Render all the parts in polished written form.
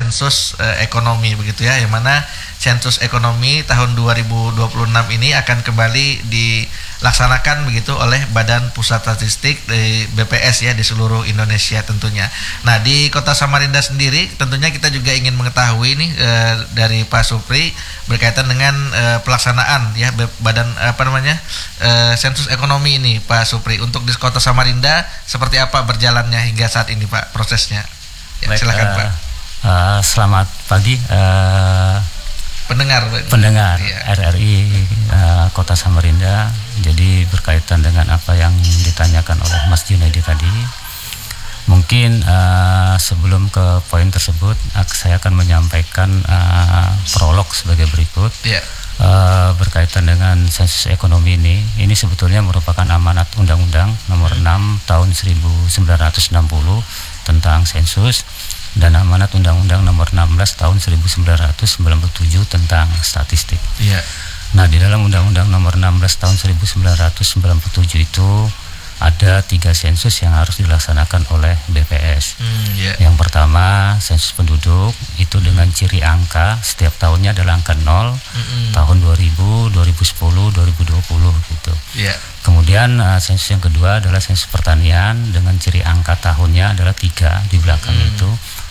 sensus ekonomi begitu ya, yang mana sensus ekonomi tahun 2026 ini akan kembali dilaksanakan begitu oleh Badan Pusat Statistik di BPS ya, di seluruh Indonesia tentunya. Nah, di Kota Samarinda sendiri tentunya kita juga ingin mengetahui nih dari Pak Supri berkaitan dengan pelaksanaan ya Badan sensus ekonomi ini, Pak Supri, untuk di Kota Samarinda seperti apa berjalannya hingga saat ini, Pak, prosesnya. Ya, baik, silakan Pak. Selamat pagi pendengar ya. RRI Kota Samarinda. Jadi berkaitan dengan apa yang ditanyakan oleh Mas Junaidi tadi, mungkin sebelum ke poin tersebut saya akan menyampaikan prolog sebagai berikut. Ya. Berkaitan dengan sensus ekonomi ini sebetulnya merupakan amanat Undang-Undang Nomor 6 Tahun 1960 tentang sensus, dan amanat Undang-Undang Nomor 16 Tahun 1997 tentang statistik. Yeah. Nah, di dalam Undang-Undang Nomor 16 Tahun 1997 itu ada 3 sensus yang harus dilaksanakan oleh BPS. Yeah. Yang pertama, sensus penduduk itu dengan ciri angka setiap tahunnya adalah angka 0, tahun 2000, 2010, 2020 gitu. Yeah. Kemudian sensus yang kedua adalah sensus pertanian dengan ciri angka tahunnya adalah 3 di belakang itu,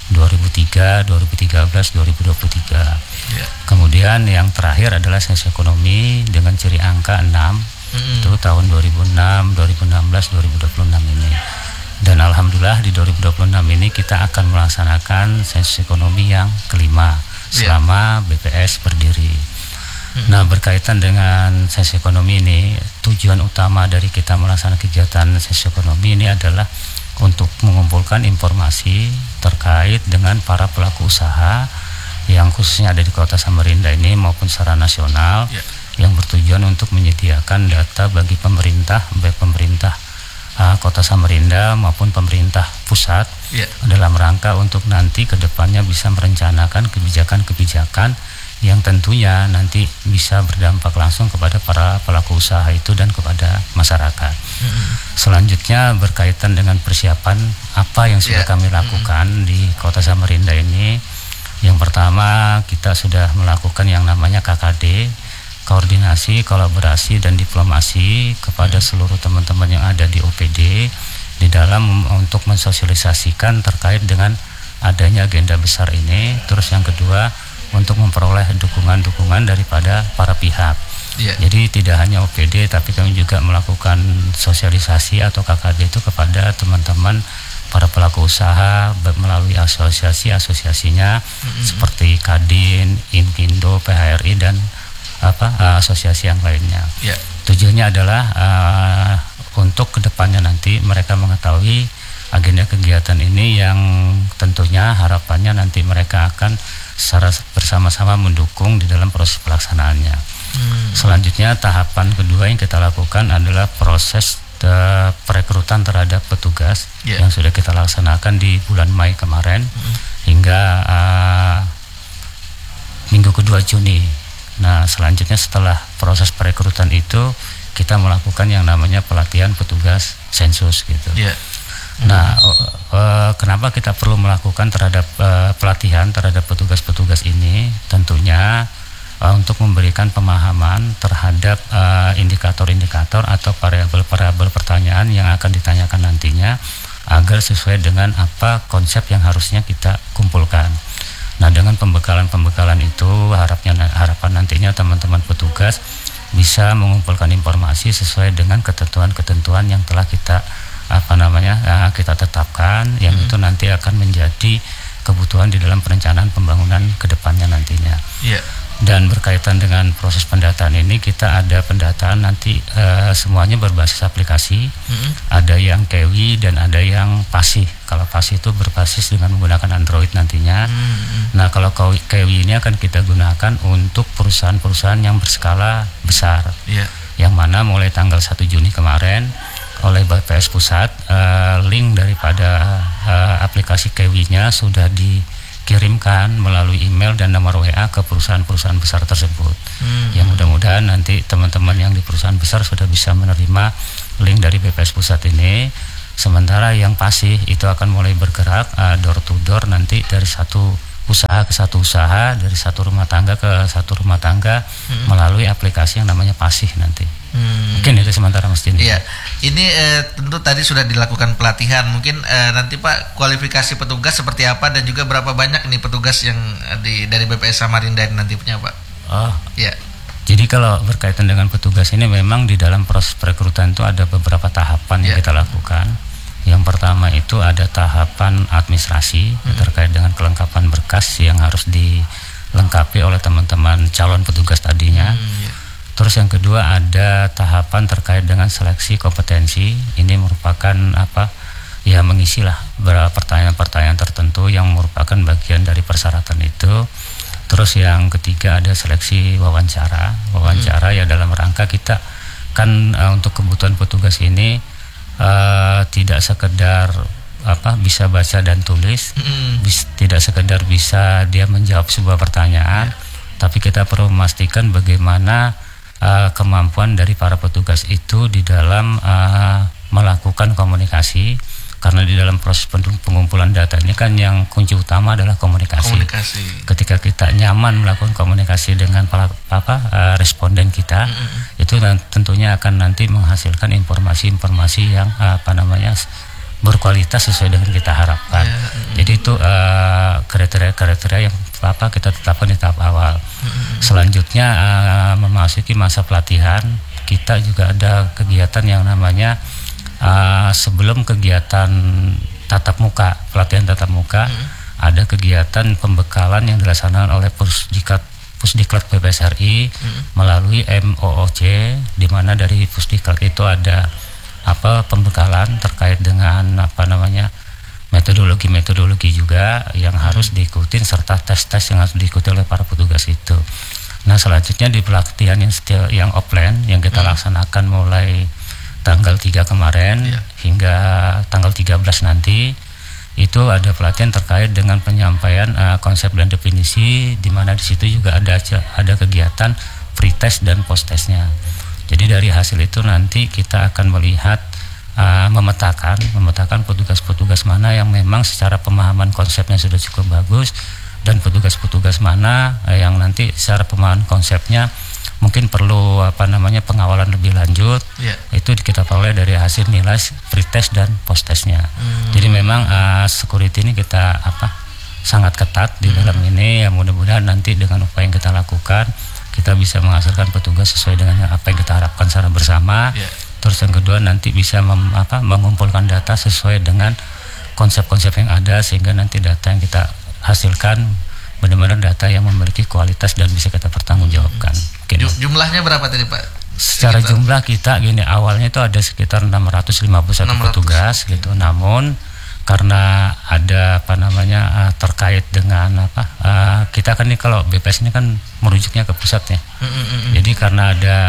2003, 2013, 2023. Yeah. Kemudian yang terakhir adalah sensus ekonomi dengan ciri angka 6, itu tahun 2006, 2016, 2026 ini. Dan alhamdulillah di 2026 ini kita akan melaksanakan sensus ekonomi yang kelima selama BPS berdiri. Nah, berkaitan dengan sensus ekonomi ini, tujuan utama dari kita melaksanakan kegiatan sensus ekonomi ini adalah untuk mengumpulkan informasi terkait dengan para pelaku usaha yang khususnya ada di Kota Samarinda ini maupun secara nasional, yang bertujuan untuk menyediakan data bagi pemerintah, baik pemerintah Kota Samarinda maupun pemerintah pusat, dalam rangka untuk nanti ke depannya bisa merencanakan kebijakan-kebijakan yang tentunya nanti bisa berdampak langsung kepada para pelaku usaha itu dan kepada masyarakat. Selanjutnya berkaitan dengan persiapan apa yang sudah kami lakukan di Kota Samarinda ini. Yang pertama, kita sudah melakukan yang namanya KKD, koordinasi, kolaborasi, dan diplomasi kepada seluruh teman-teman yang ada di OPD di dalam untuk mensosialisasikan terkait dengan adanya agenda besar ini. Terus yang kedua, untuk memperoleh dukungan-dukungan daripada para pihak. Jadi tidak hanya OPD, tapi kami juga melakukan sosialisasi atau KKD itu kepada teman-teman para pelaku usaha melalui asosiasinya seperti Kadin, Inkindo, PHRI, dan asosiasi yang lainnya. Tujuannya adalah untuk kedepannya nanti mereka mengetahui agenda kegiatan ini, yang tentunya harapannya nanti mereka akan secara bersama-sama mendukung di dalam proses pelaksanaannya. Selanjutnya, tahapan kedua yang kita lakukan adalah proses perekrutan terhadap petugas yang sudah kita laksanakan di bulan Mei kemarin hingga minggu kedua Juni. Nah, selanjutnya setelah proses perekrutan itu kita melakukan yang namanya pelatihan petugas sensus gitu. Nah, kenapa kita perlu melakukan terhadap pelatihan terhadap petugas-petugas ini? Tentunya untuk memberikan pemahaman terhadap indikator-indikator atau variabel-variabel pertanyaan yang akan ditanyakan nantinya, agar sesuai dengan apa konsep yang harusnya kita kumpulkan. Nah, dengan pembekalan itu harapan nantinya teman-teman petugas bisa mengumpulkan informasi sesuai dengan ketentuan-ketentuan yang telah kita kita tetapkan, yang itu nanti akan menjadi kebutuhan di dalam perencanaan pembangunan kedepannya nantinya. Dan berkaitan dengan proses pendataan ini, kita ada pendataan nanti semuanya berbasis aplikasi. Ada yang KEWI dan ada yang PASI. Kalau PASI itu berbasis dengan menggunakan Android nantinya. Nah, kalau KEWI ini akan kita gunakan untuk perusahaan-perusahaan yang berskala besar, yang mana mulai tanggal 1 Juni kemarin oleh BPS Pusat, link daripada aplikasi KEWI-nya sudah dikirimkan melalui email dan nomor WA ke perusahaan-perusahaan besar tersebut. Yang mudah-mudahan nanti teman-teman yang di perusahaan besar sudah bisa menerima link dari BPS Pusat ini. Sementara yang PASI itu akan mulai bergerak door to door nanti dari 1 usaha ke satu usaha, dari satu rumah tangga ke satu rumah tangga melalui aplikasi yang namanya Pasih nanti. Mungkin itu sementara Mas Dini. Iya, ini tentu tadi sudah dilakukan pelatihan. Mungkin nanti Pak, kualifikasi petugas seperti apa dan juga berapa banyak nih petugas yang dari BPS Samarinda nantinya Pak? Oh, ya. Jadi kalau berkaitan dengan petugas ini memang di dalam proses perekrutan itu ada beberapa tahapan yang kita lakukan. Yang pertama itu ada tahapan administrasi terkait dengan kelengkapan berkas yang harus dilengkapi oleh teman-teman calon petugas tadinya. Terus yang kedua ada tahapan terkait dengan seleksi kompetensi. Ini merupakan mengisilah beberapa pertanyaan-pertanyaan tertentu yang merupakan bagian dari persyaratan itu. Terus yang ketiga ada seleksi wawancara ya dalam rangka kita kan untuk kebutuhan petugas ini tidak sekedar bisa baca dan tulis, tidak sekedar bisa dia menjawab sebuah pertanyaan, tapi kita perlu memastikan bagaimana kemampuan dari para petugas itu di dalam melakukan komunikasi. Karena di dalam proses pengumpulan data ini kan yang kunci utama adalah komunikasi. Ketika kita nyaman melakukan komunikasi dengan responden kita, itu tentunya akan nanti menghasilkan informasi-informasi yang berkualitas sesuai dengan kita harapkan. Jadi itu kriteria yang kita tetapkan di tahap awal. Selanjutnya memasuki masa pelatihan, kita juga ada kegiatan yang namanya sebelum kegiatan pelatihan tatap muka, ada kegiatan pembekalan yang dilaksanakan oleh Pusdiklat BPS RI melalui MOOC, di mana dari Pusdiklat itu ada pembekalan terkait dengan metodologi juga yang harus diikuti serta tes-tes yang harus diikuti oleh para petugas itu. Nah, selanjutnya di pelatihan yang offline yang kita laksanakan mulai tanggal 3 kemarin hingga tanggal 13 nanti, itu ada pelatihan terkait dengan penyampaian konsep dan definisi, di mana di situ juga ada kegiatan pre-test dan post-testnya. Jadi dari hasil itu nanti kita akan melihat memetakan petugas-petugas mana yang memang secara pemahaman konsepnya sudah cukup bagus, dan petugas-petugas mana yang nanti secara pemahaman konsepnya mungkin perlu pengawalan lebih lanjut. Itu kita peroleh dari hasil nilai pretest dan posttestnya. Jadi memang security ini kita sangat ketat di dalam ini. Ya, mudah-mudahan nanti dengan upaya yang kita lakukan kita bisa menghasilkan petugas sesuai dengan apa yang kita harapkan secara bersama. Terus yang kedua nanti bisa mengumpulkan data sesuai dengan konsep-konsep yang ada, sehingga nanti data yang kita hasilkan benar-benar data yang memiliki kualitas dan bisa kita pertanggungjawabkan. Jumlahnya berapa tadi Pak? Secara jumlah kita awalnya itu ada sekitar 651 petugas gitu. Namun karena ada terkait dengan kita kan ini kalau BPS ini kan merujuknya ke pusat ya. Jadi karena ada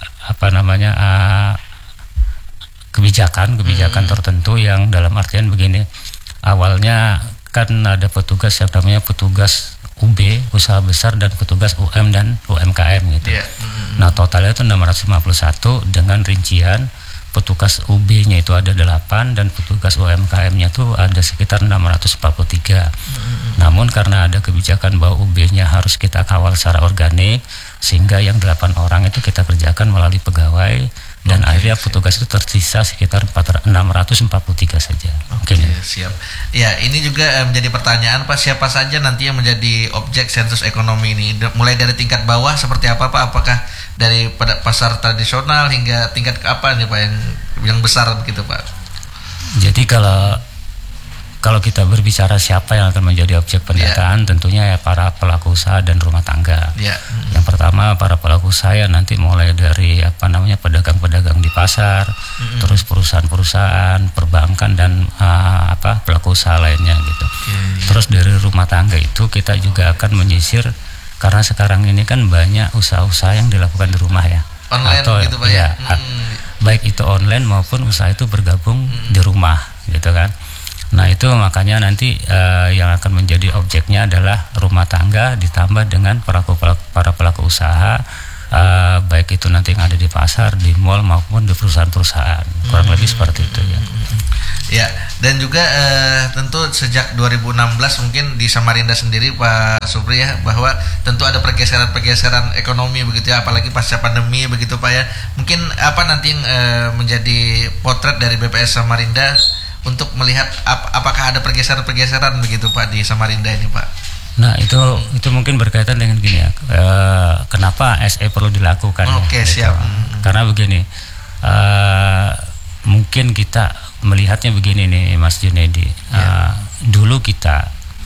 kebijakan tertentu yang dalam artian begini, awalnya kan ada petugas yang namanya petugas UB, usaha besar, dan petugas UM dan UMKM gitu. Nah, totalnya itu 651 dengan rincian petugas UB-nya itu ada 8 dan petugas UMKM-nya itu ada sekitar 643. Namun karena ada kebijakan bahwa UB-nya harus kita kawal secara organik, sehingga yang 8 orang itu kita kerjakan melalui pegawai, dan akhirnya petugas itu tersisa sekitar 643 saja. Siap. Ya, ini juga menjadi pertanyaan Pak, siapa saja nanti yang menjadi objek sensus ekonomi ini? Mulai dari tingkat bawah seperti apa Pak? Apakah dari pasar tradisional hingga tingkat ke apa nih Pak yang besar begitu Pak? Jadi kalau kita berbicara siapa yang akan menjadi objek pendataan, tentunya ya para pelaku usaha dan rumah tangga. Yang pertama para pelaku usaha nanti mulai dari pedagang-pedagang di pasar, terus perusahaan-perusahaan, perbankan, dan pelaku usaha lainnya gitu. Terus dari rumah tangga itu kita juga akan menyisir, karena sekarang ini kan banyak usaha-usaha yang dilakukan di rumah ya. Online gitu Pak ya. Baik itu online maupun usaha itu bergabung di rumah gitu kan. Nah, itu makanya nanti yang akan menjadi objeknya adalah rumah tangga ditambah dengan para pelaku usaha, baik itu nanti yang ada di pasar, di mal maupun di perusahaan-perusahaan. Kurang lebih seperti itu ya. Ya, dan juga tentu sejak 2016 mungkin di Samarinda sendiri Pak Supri ya, bahwa tentu ada pergeseran ekonomi begitu ya, apalagi pasca pandemi begitu Pak ya. Mungkin apa nanti yang menjadi potret dari BPS Samarinda untuk melihat apakah ada pergeseran begitu Pak di Samarinda ini Pak? Nah itu mungkin berkaitan dengan gini ya, kenapa SE perlu dilakukan? Oke, ya, siap. Karena begini, mungkin kita melihatnya begini nih Mas Junedi, dulu kita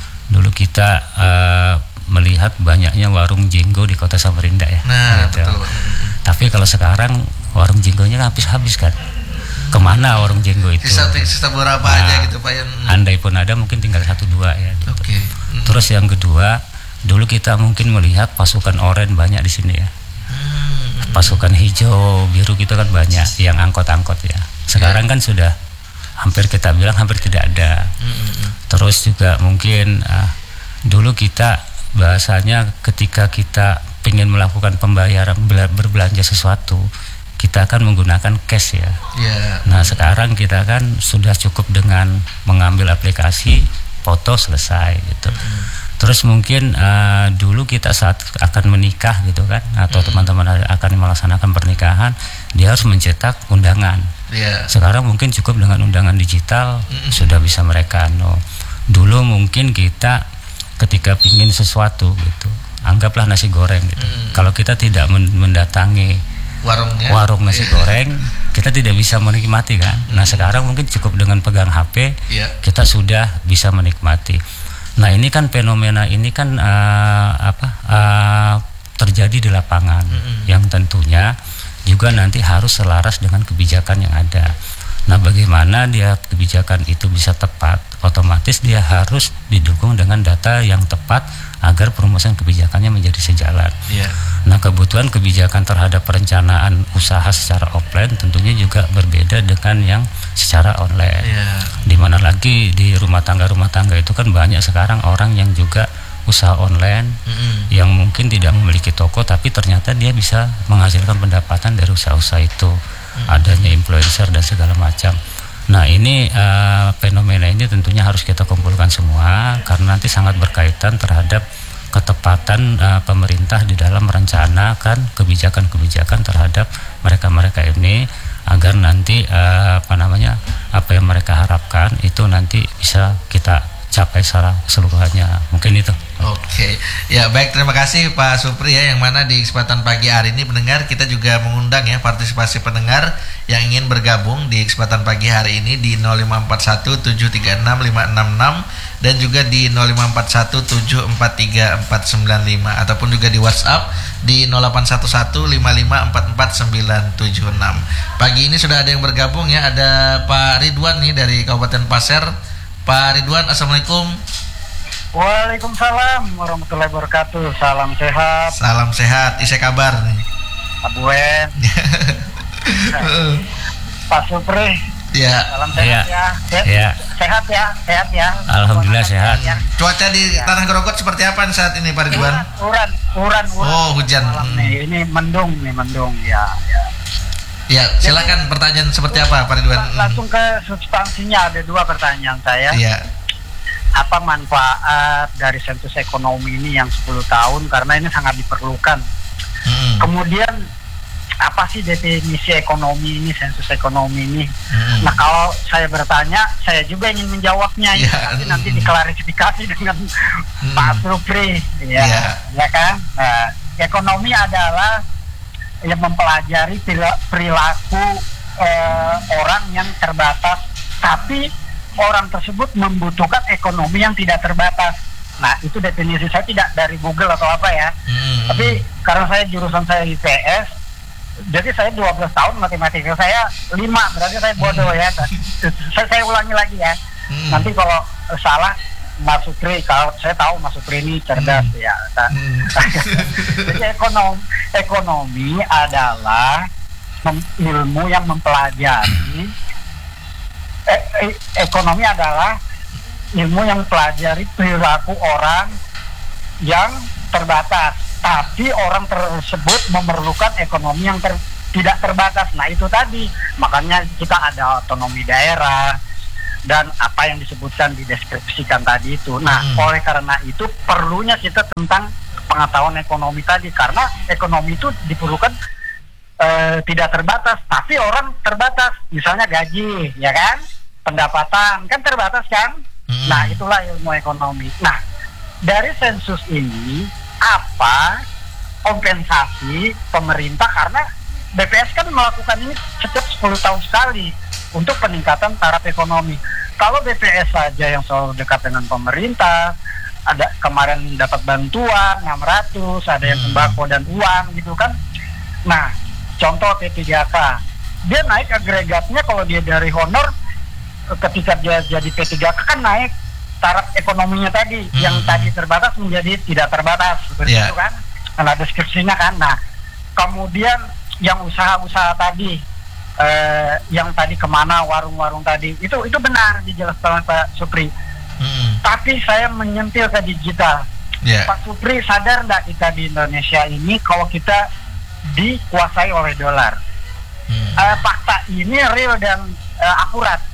melihat banyaknya warung jenggo di kota Samarinda ya. Nah, gitu. betul. Tapi kalau sekarang warung jenggonya habis kan. Kemana warung jenggo itu? Sisa beberapa aja gitu Pak ya. Andai pun ada mungkin tinggal 1-2 ya. Gitu. Oke. Terus yang kedua, dulu kita mungkin melihat pasukan oranye banyak di sini ya. Pasukan hijau, biru gitu kan banyak yang angkot-angkot ya. Sekarang kan sudah hampir kita bilang hampir tidak ada. Terus juga mungkin dulu kita bahasanya ketika kita ingin melakukan pembayaran berbelanja sesuatu, kita akan menggunakan cash ya. Nah sekarang kita kan sudah cukup dengan mengambil aplikasi, foto selesai gitu. Terus mungkin dulu kita saat akan menikah gitu kan, atau teman-teman akan melaksanakan pernikahan, dia harus mencetak undangan. Sekarang mungkin cukup dengan undangan digital sudah bisa mereka Dulu mungkin kita ketika ingin sesuatu gitu, anggaplah nasi goreng gitu. Kalau kita tidak mendatangi warung nasi goreng, kita tidak bisa menikmati kan. Nah sekarang mungkin cukup dengan pegang HP, kita sudah bisa menikmati. Nah ini kan fenomena ini kan terjadi di lapangan, yang tentunya juga nanti harus selaras dengan kebijakan yang ada. Nah bagaimana dia kebijakan itu bisa tepat, otomatis dia harus didukung dengan data yang tepat agar perumusan kebijakannya menjadi sejalan. Nah kebutuhan kebijakan terhadap perencanaan usaha secara offline tentunya juga berbeda dengan yang secara online. Dimana lagi di rumah tangga itu kan banyak sekarang orang yang juga usaha online yang mungkin tidak memiliki toko, tapi ternyata dia bisa menghasilkan pendapatan dari usaha-usaha itu. Adanya influencer dan segala macam. Nah ini fenomena ini tentunya harus kita kumpulkan semua, karena nanti sangat berkaitan terhadap ketepatan pemerintah di dalam merencanakan kebijakan-kebijakan terhadap mereka-mereka ini, agar nanti apa yang mereka harapkan itu nanti bisa kita capai secara keseluruhannya. Mungkin itu. Oke. Ya baik, terima kasih Pak Supri ya, yang mana di kesempatan pagi hari ini pendengar kita juga mengundang ya partisipasi pendengar yang ingin bergabung di kesempatan pagi hari ini di 0541736566 dan juga di 0541743495 ataupun juga di WhatsApp di 081155449976. Pagi ini sudah ada yang bergabung ya, ada Pak Ridwan nih dari Kabupaten Pasir. Pak Ridwan, assalamualaikum. Waalaikumsalam warahmatullahi wabarakatuh. Salam sehat. Salam sehat. Isi kabar nih. Abuen. Pak Supri. Ya. Salam sehat ya. Sehat ya. Alhamdulillah sehat. Ya. Cuaca di Tanah Grogol seperti apa saat ini Pak Ridwan? Uran. Oh, hujan. Nih, ini mendung ya. Ya, silakan. Jadi, pertanyaan seperti apa Pak Ridwan? Langsung ke substansinya, ada 2 pertanyaan saya. Iya. Apa manfaat dari sensus ekonomi ini yang 10 tahun, karena ini sangat diperlukan. Kemudian apa sih definisi ekonomi ini, sensus ekonomi ini? Nah kalau saya bertanya, saya juga ingin menjawabnya. Tapi nanti diklarifikasi dengan Pak Supri, ya kan? Nah, ekonomi adalah yang mempelajari perilaku orang yang terbatas, tapi orang tersebut membutuhkan ekonomi yang tidak terbatas. Nah itu definisi saya, tidak dari Google atau apa ya. Tapi karena jurusan saya IPS, jadi saya 12 tahun matematika saya 5, berarti saya bodoh ya. Saya ulangi lagi ya. Nanti kalau salah Mas Supri, kalau saya tahu Mas Supri ini cerdas ya. Jadi ekonomi adalah ilmu yang mempelajari ekonomi adalah ilmu yang mempelajari perilaku orang yang terbatas. tapi orang tersebut memerlukan ekonomi yang tidak terbatas. Nah itu tadi, makanya kita ada otonomi daerah dan apa yang disebutkan dideskripsikan tadi itu. Nah oleh karena itu perlunya kita tentang pengetahuan ekonomi tadi, karena ekonomi itu diperlukan tidak terbatas, tapi orang terbatas, misalnya gaji, ya kan, pendapatan kan terbatas kan. Nah itulah ilmu ekonomi. Nah dari sensus ini apa kompensasi pemerintah, karena BPS kan melakukan ini setiap 10 tahun sekali untuk peningkatan taraf ekonomi. Kalau BPS saja yang selalu dekat dengan pemerintah, ada kemarin dapat bantuan 600, ada yang sembako dan uang gitu kan. Nah contoh P3K, dia naik agregatnya kalau dia dari honor, ketika dia jadi P3K kan naik taraf ekonominya tadi, yang tadi terbatas menjadi tidak terbatas, seperti itu kan. Nah deskripsinya kan. Nah kemudian yang usaha-usaha tadi, yang tadi kemana warung-warung tadi, itu benar dijelaskan Pak Supri. Tapi saya menyentil ke digital. Pak Supri sadar nggak kita di Indonesia ini kalau kita dikuasai oleh dolar? Fakta ini real dan akurat.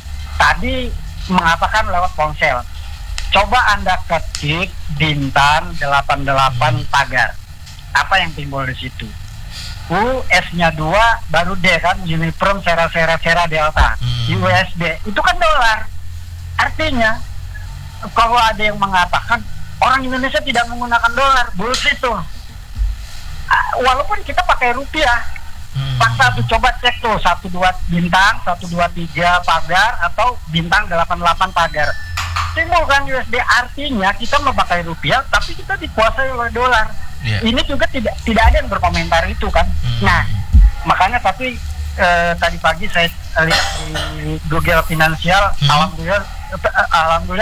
Tadi mengatakan lewat ponsel. Coba Anda ketik Bintan 88 pagar. Apa yang timbul di situ? U, S-nya 2, baru D kan, Uniform Sera Delta. USD, itu kan dolar. Artinya, kalau ada yang mengatakan orang Indonesia tidak menggunakan dolar, bullshit tuh. Walaupun kita pakai rupiah. Fakta tuh, coba cek tuh 12 bintang, 123 pagar atau bintang 88 pagar. Timbul kan USD, artinya kita memakai rupiah tapi kita dikuasai oleh dolar. Ini juga tidak ada yang berkomentar itu kan. Nah, makanya tapi tadi pagi saya lihat di Google Finansial, alhamdulillah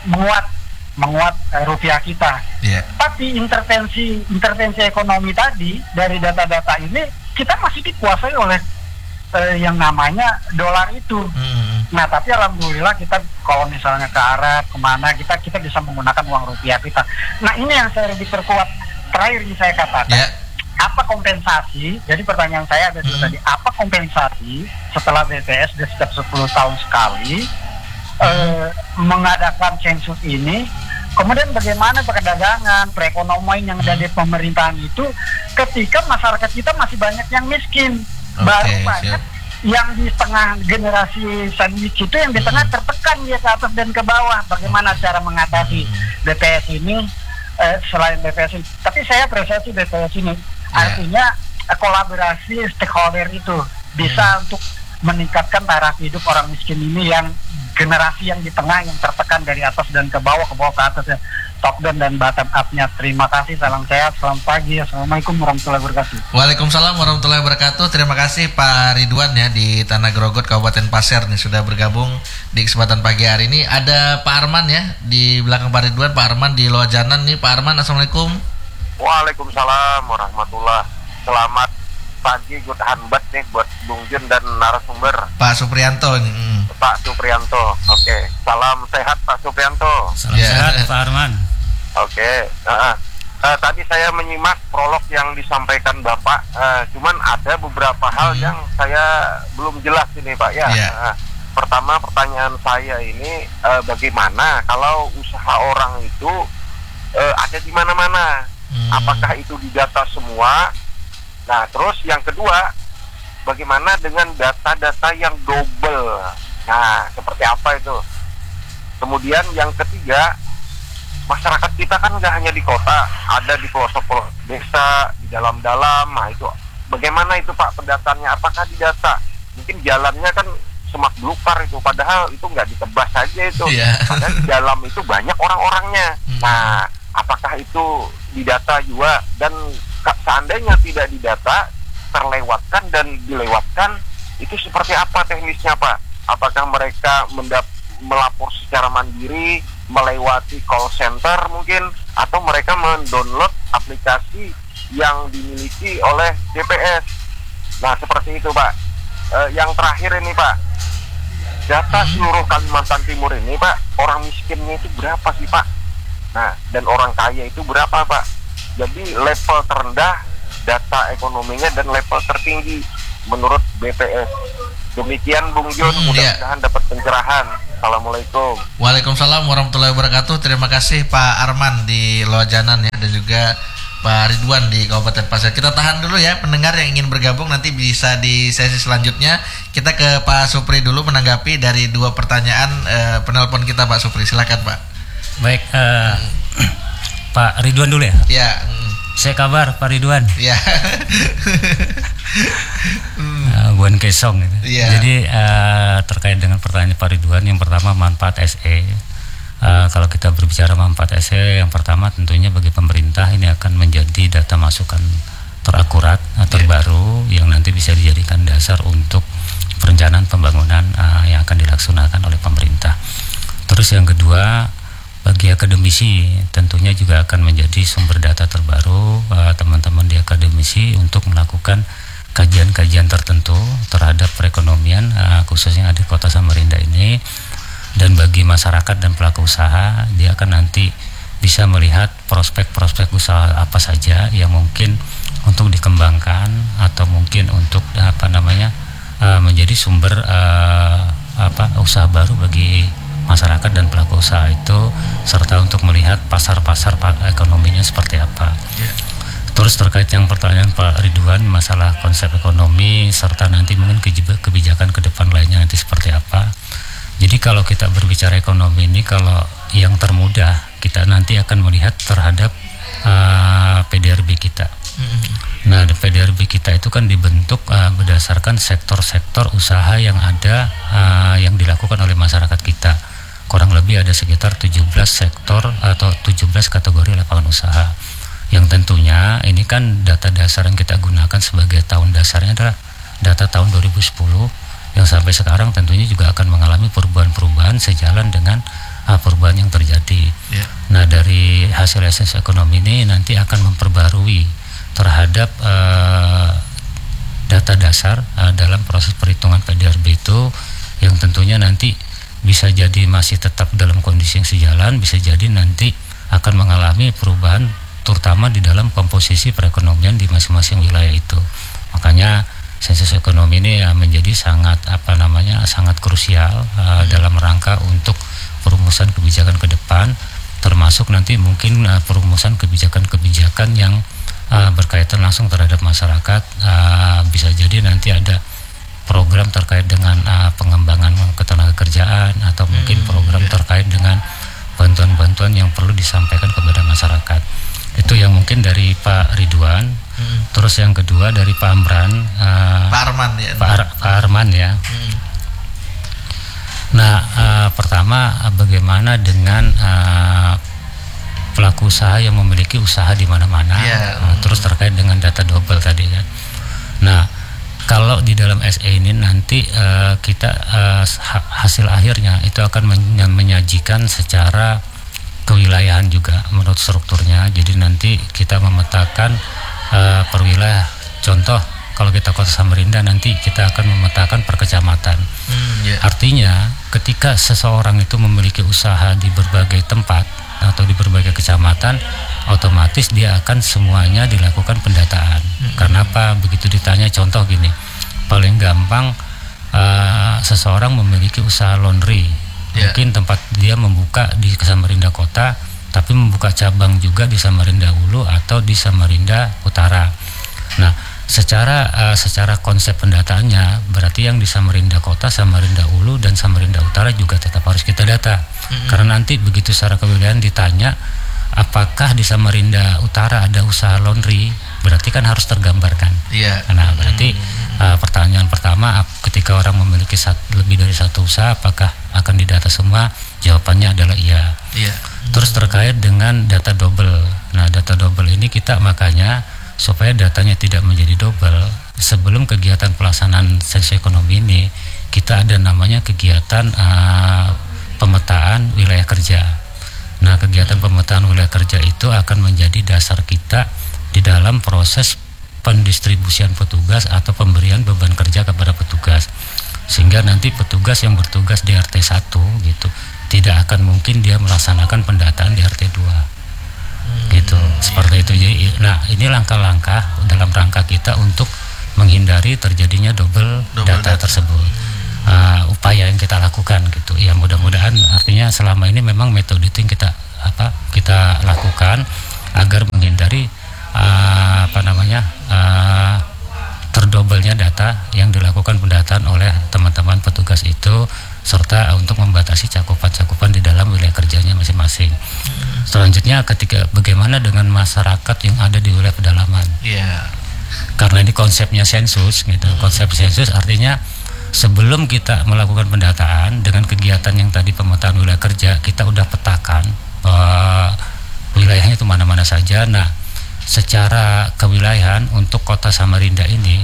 menguat rupiah kita. Tapi intervensi ekonomi tadi dari data-data ini kita masih dikuasai oleh yang namanya dolar itu. Nah tapi alhamdulillah kita kalau misalnya ke Arab kemana kita bisa menggunakan uang rupiah kita. Nah ini yang saya lebih perkuat. Terakhir yang saya katakan, apa kompensasi? Jadi pertanyaan saya ada dulu tadi, apa kompensasi setelah BPS setiap 10 tahun sekali mengadakan sensus ini? Kemudian bagaimana perdagangan, perekonomian yang ada di pemerintahan itu ketika masyarakat kita masih banyak yang miskin, baru banyak yang di tengah generasi sandwich itu, yang di tengah tertekan dia ke atas dan ke bawah. Bagaimana cara mengatasi BPS ini selain BPS ini? Tapi saya apresiasi BPS ini, artinya kolaborasi stakeholder itu bisa untuk meningkatkan taraf hidup orang miskin ini, yang generasi yang di tengah yang tertekan dari atas dan ke bawah ke atas ya, top down dan bottom up-nya. Terima kasih, salam sehat, selamat pagi, assalamualaikum warahmatullahi wabarakatuh. Waalaikumsalam warahmatullahi wabarakatuh. Terima kasih Pak Ridwan ya di Tanah Grogot Kabupaten Pasir nih sudah bergabung di kesempatan pagi hari ini. Ada Pak Arman ya di belakang Pak Ridwan, Pak Arman di Lojanan nih. Pak Arman, assalamualaikum. Waalaikumsalam warahmatullahi. Selamat pagi, good hanbat nih buat Bung Jun dan narasumber Pak Suprianto. Pak Suprianto, oke. Salam sehat Pak Suprianto. Salam sehat Pak Arman. Oke. Tadi saya menyimak prolog yang disampaikan Bapak, cuman ada beberapa hal yang saya belum jelas ini Pak ya. Pertama, pertanyaan saya ini bagaimana kalau usaha orang itu ada di mana-mana? Apakah itu didata semua? Nah, terus yang kedua, bagaimana dengan data-data yang double? Nah, seperti apa itu? Kemudian yang ketiga, masyarakat kita kan nggak hanya di kota, ada di pelosok-pelosok desa, di dalam-dalam. Nah, itu bagaimana itu Pak pendataannya? Apakah didata? Mungkin jalannya kan semak belukar itu, padahal itu nggak ditebas saja itu. Padahal di dalam itu banyak orang-orangnya. Nah, apakah itu didata juga? Dan seandainya tidak didata, terlewatkan dan dilewatkan, itu seperti apa teknisnya Pak? Apakah mereka melapor secara mandiri, melewati call center mungkin, atau mereka mendownload aplikasi yang dimiliki oleh DPS? Nah seperti itu Pak. Yang terakhir ini Pak, data seluruh Kalimantan Timur ini Pak, orang miskinnya itu berapa sih Pak? Nah, dan orang kaya itu berapa Pak? jadi level terendah data ekonominya dan level tertinggi menurut BPS. Demikian Bung Jun, mudah-mudahan dapat pencerahan. Assalamualaikum. Waalaikumsalam warahmatullahi wabarakatuh. Terima kasih Pak Arman di Lojanan ya, dan juga Pak Ridwan di Kabupaten Pasir. Kita tahan dulu ya, pendengar yang ingin bergabung nanti bisa di sesi selanjutnya. Kita ke Pak Supri dulu menanggapi dari dua pertanyaan penelpon kita. Pak Supri, silakan Pak. Baik, Pak Ridwan dulu ya. Ya. Saya kabar Pak Ridwan. Ya. Buan Kesong gitu. Ya. Jadi terkait dengan pertanyaan Pak Ridwan, yang pertama manfaat SE. Kalau kita berbicara manfaat SE, yang pertama tentunya bagi pemerintah ini akan menjadi data masukan terakurat, terbaru yang nanti bisa dijadikan dasar untuk perencanaan pembangunan yang akan dilaksanakan oleh pemerintah. Terus yang kedua, bagi akademisi tentunya juga akan menjadi sumber data terbaru teman-teman di akademisi untuk melakukan kajian-kajian tertentu terhadap perekonomian khususnya di Kota Samarinda ini. Dan bagi masyarakat dan pelaku usaha, dia akan nanti bisa melihat prospek-prospek usaha apa saja yang mungkin untuk dikembangkan atau mungkin untuk menjadi sumber usaha baru bagi masyarakat dan pelaku usaha itu, serta untuk melihat pasar-pasar ekonominya seperti apa. Terus terkait yang pertanyaan Pak Ridwan masalah konsep ekonomi serta nanti mungkin kebijakan ke depan lainnya nanti seperti apa. Jadi kalau kita berbicara ekonomi ini, kalau yang termudah kita nanti akan melihat terhadap PDRB kita. Nah, PDRB kita itu kan dibentuk berdasarkan sektor-sektor usaha yang ada yang dilakukan oleh masyarakat kita. Kurang lebih ada sekitar 17 sektor atau 17 kategori lapangan usaha. Yang tentunya ini kan data dasar yang kita gunakan sebagai tahun dasarnya adalah data tahun 2010. Yang sampai sekarang tentunya juga akan mengalami perubahan-perubahan sejalan dengan perubahan yang terjadi. Nah, dari hasil ekonomi ini nanti akan memperbarui terhadap data dasar dalam proses perhitungan PDRB itu, yang tentunya nanti bisa jadi masih tetap dalam kondisi yang sejalan, bisa jadi nanti akan mengalami perubahan terutama di dalam komposisi perekonomian di masing-masing wilayah itu. Makanya sensus ekonomi ini menjadi sangat sangat krusial dalam rangka untuk perumusan kebijakan ke depan, termasuk nanti mungkin perumusan kebijakan-kebijakan yang berkaitan langsung terhadap masyarakat. Bisa jadi nanti ada program terkait dengan pengembangan ketenagakerjaan atau mungkin program terkait dengan bantuan-bantuan yang perlu disampaikan kepada masyarakat. Itu yang mungkin dari Pak Ridwan. Terus yang kedua dari Pak Amran, Pak Arman ya. Pak Arman ya. Nah, pertama bagaimana dengan pelaku usaha yang memiliki usaha di mana-mana, terus terkait dengan data double tadi kan. Nah, kalau di dalam SE ini nanti kita hasil akhirnya itu akan menyajikan secara kewilayahan juga menurut strukturnya. Jadi nanti kita memetakan per wilayah. Contoh kalau kita Kota Samarinda nanti kita akan memetakan per kecamatan. Artinya ketika seseorang itu memiliki usaha di berbagai tempat atau di berbagai kecamatan, otomatis dia akan semuanya dilakukan pendataan. Karena apa? Begitu ditanya, contoh gini, paling gampang seseorang memiliki usaha laundry. Mungkin tempat dia membuka di Samarinda Kota, tapi membuka cabang juga di Samarinda Hulu atau di Samarinda Utara. Nah, secara konsep pendataannya berarti yang di Samarinda Kota, Samarinda Hulu dan Samarinda Utara juga tetap harus kita data. Karena nanti begitu secara kewilayahan ditanya apakah di Samarinda Utara ada usaha laundry, berarti kan harus tergambarkan. Nah, berarti pertanyaan pertama, ketika orang memiliki lebih dari satu usaha, apakah akan didata semua? Jawabannya adalah iya. Terus terkait dengan data double. Nah, data double ini kita makanya supaya datanya tidak menjadi double, sebelum kegiatan pelaksanaan sensus ekonomi ini kita ada namanya kegiatan pemetaan wilayah kerja. Nah, kegiatan pemetaan wilayah kerja itu akan menjadi dasar kita di dalam proses pendistribusian petugas atau pemberian beban kerja kepada petugas, sehingga nanti petugas yang bertugas di RT 1 gitu tidak akan mungkin dia melaksanakan pendataan di RT 2. gitu. Seperti itu. Jadi, nah ini langkah-langkah dalam rangka kita untuk menghindari terjadinya double data tersebut. Upaya yang kita lakukan gitu. Ya mudah-mudahan artinya selama ini memang metode itu yang kita lakukan agar menghindari terdobelnya data yang dilakukan pendataan oleh teman-teman petugas itu, serta untuk membatasi cakupan-cakupan di dalam wilayah kerjanya masing-masing. Selanjutnya bagaimana dengan masyarakat yang ada di wilayah pedalaman? Karena ini konsepnya sensus gitu. Konsep sensus artinya sebelum kita melakukan pendataan dengan kegiatan yang tadi pemetaan wilayah kerja, kita udah petakan wilayahnya itu mana-mana saja. Nah, secara kewilayahan untuk Kota Samarinda ini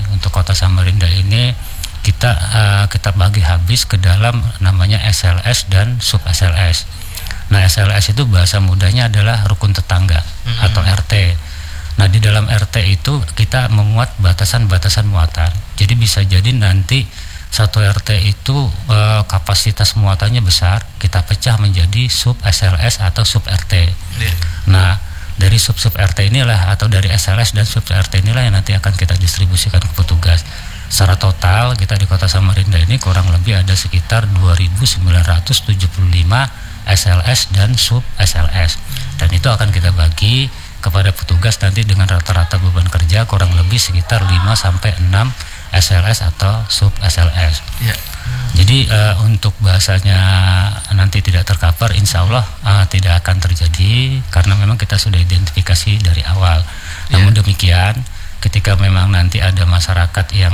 kita bagi habis ke dalam namanya SLS dan sub SLS. Nah, SLS itu bahasa mudahnya adalah rukun tetangga atau RT. Nah, di dalam RT itu kita memuat batasan-batasan muatan. Jadi bisa jadi nanti satu RT itu kapasitas muatannya besar, kita pecah menjadi sub SLS atau sub RT. Nah, dari sub RT inilah atau dari SLS dan sub RT inilah yang nanti akan kita distribusikan ke petugas. Secara total kita di Kota Samarinda ini kurang lebih ada sekitar 2.975 SLS dan sub SLS. Dan itu akan kita bagi kepada petugas nanti dengan rata-rata beban kerja kurang lebih sekitar 5-6 SLS atau sub SLS. Jadi untuk bahasanya nanti tidak tercover, insya Allah tidak akan terjadi karena memang kita sudah identifikasi dari awal. Namun demikian, ketika memang nanti ada masyarakat yang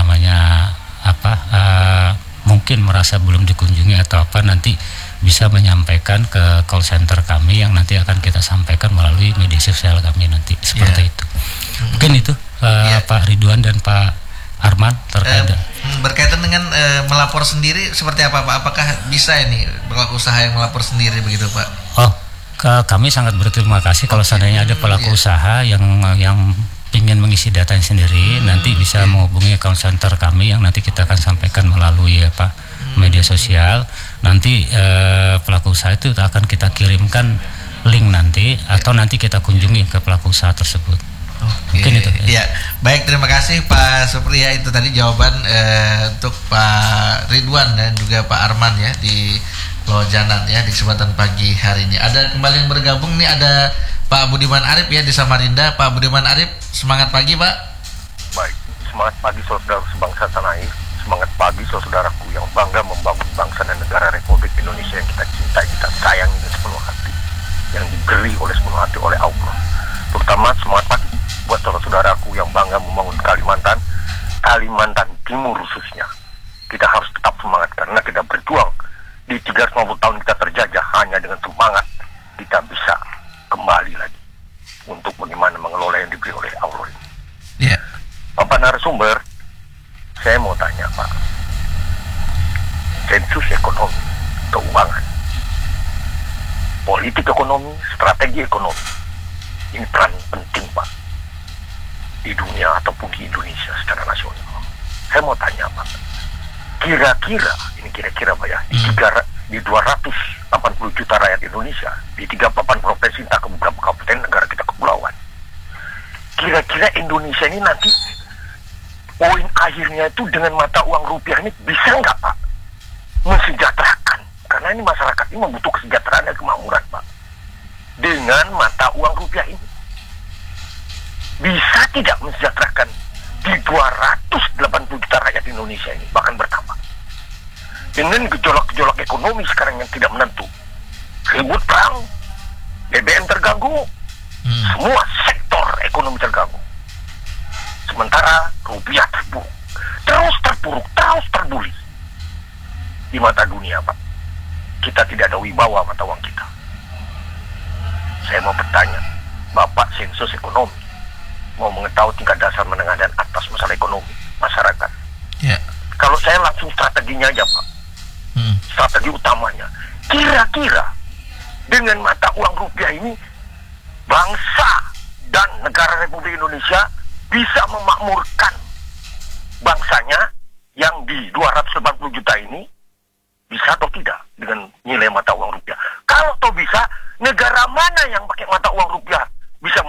mungkin merasa belum dikunjungi atau nanti bisa menyampaikan ke call center kami yang nanti akan kita sampaikan melalui media sosial kami nanti seperti itu. Mungkin itu Pak Ridwan dan Pak Arman terkait berkaitan dengan melapor sendiri seperti apa Pak? Apakah bisa ini pelaku usaha yang melapor sendiri begitu Pak? Kami sangat berterima kasih kalau seandainya ada pelaku usaha yang ingin mengisi datanya sendiri, nanti bisa menghubungi call center kami yang nanti kita akan sampaikan melalui media sosial. Nanti pelaku usaha itu akan kita kirimkan link nanti atau nanti kita kunjungi ke pelaku usaha tersebut. Mungkin itu. Ya, baik, terima kasih Pak Supriya, itu tadi jawaban untuk Pak Ridwan dan juga Pak Arman ya di Lojanan ya di kesempatan pagi hari ini. Ada kembali yang bergabung nih, ada Pak Budiman Arif ya di Samarinda. Pak Budiman Arif, semangat pagi Pak. Baik, semangat pagi saudara sebangsa tanah air. Semangat pagi saudaraku yang bangga membangun bangsa dan negara Republik Indonesia yang kita cintai, kita sayangi dengan sepenuh hati, yang diberi oleh sepenuh hati oleh Allah. Terutama semangat pagi buat saudaraku yang bangga membangun Kalimantan Timur khususnya. Kita harus tetap semangat karena kita berjuang di 350 tahun kita terjajah, hanya dengan semangat kita bisa kembali lagi untuk bagaimana mengelola yang diberi oleh Allah ini. Bapak narasumber, saya mau tanya Pak, sensus ekonomi, keuangan, politik ekonomi, strategi ekonomi, ini peran penting Pak di dunia ataupun di Indonesia secara nasional. Saya mau tanya Pak, kira-kira Pak ya, di 280 juta rakyat Indonesia, di 38 provinsi, entah ke beberapa kabupaten negara kita kepulauan, kira-kira Indonesia ini nanti poin akhirnya itu dengan mata uang rupiah ini bisa nggak Pak mensejahterakan? Karena ini masyarakat ini membutuhkan kesejahteraan dan kemakmuran Pak. Dengan mata uang rupiah ini bisa tidak mensejahterakan di 280 juta rakyat Indonesia ini, bahkan bertambah. Dengan gejolak-gejolak ekonomi sekarang yang tidak menentu, ribut perang, BBM terganggu, semua sektor ekonomi terganggu. Sementara rupiah terus terbuli di mata dunia Pak. Kita tidak ada wibawa mata uang kita. Saya mau bertanya, Bapak sensus ekonomi, mau mengetahui tingkat dasar menengah dan atas masalah ekonomi masyarakat. Kalau saya langsung strateginya aja Pak, strategi utamanya, kira-kira dengan mata uang rupiah ini bangsa dan negara Republik Indonesia bisa memakmurkan bangsanya yang di 280 juta ini, bisa atau tidak dengan nilai mata uang rupiah? Kalau toh bisa, negara mana yang pakai mata uang rupiah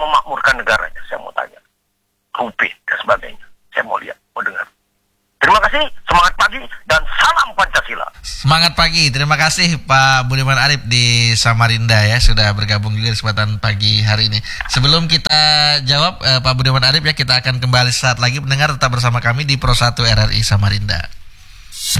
memakmurkan negaranya? Saya mau tanya. Rupiah dan sebagainya. Saya mau lihat, mau dengar. Terima kasih, semangat pagi, dan salam Pancasila. Semangat pagi, terima kasih Pak Budiman Arif di Samarinda ya, sudah bergabung juga di kesempatan pagi hari ini. Sebelum kita jawab Pak Budiman Arif ya, kita akan kembali saat lagi. Mendengar tetap bersama kami di Pro 1 RRI Samarinda.